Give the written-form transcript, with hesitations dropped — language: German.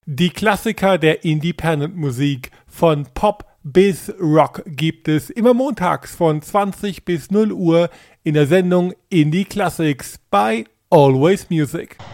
Die Klassiker der Independent-Musik von Pop bis Rock gibt es immer montags von 20 bis 0 Uhr in der Sendung Indie Classics bei Always Music.